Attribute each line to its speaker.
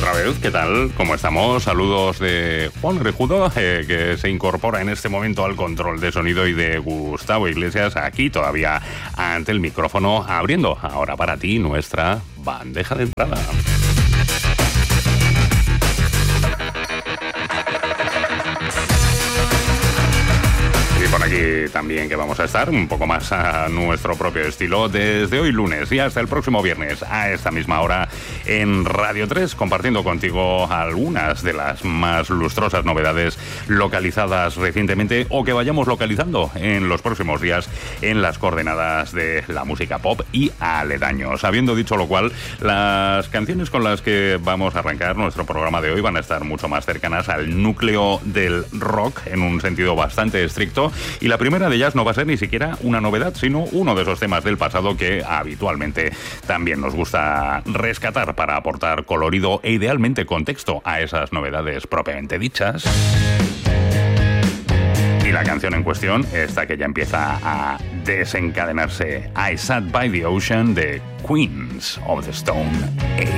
Speaker 1: otra vez, ¿qué tal? ¿Cómo estamos? Saludos de Juan Rejudo, que se incorpora en este momento al control de sonido, y de Gustavo Iglesias, aquí todavía ante el micrófono, abriendo ahora para ti nuestra bandeja de entrada. Por aquí también que vamos a estar un poco más a nuestro propio estilo desde hoy lunes y hasta el próximo viernes a esta misma hora en Radio 3, compartiendo contigo algunas de las más lustrosas novedades localizadas recientemente o que vayamos localizando en los próximos días en las coordenadas de la música pop y aledaños. Habiendo dicho lo cual, las canciones con las que vamos a arrancar nuestro programa de hoy van a estar mucho más cercanas al núcleo del rock en un sentido bastante estricto. Y la primera de ellas no va a ser ni siquiera una novedad, sino uno de esos temas del pasado que habitualmente también nos gusta rescatar para aportar colorido e idealmente contexto a esas novedades propiamente dichas. Y la canción en cuestión, esta que ya empieza a desencadenarse, I Sat by the Ocean, de Queens of the Stone Age.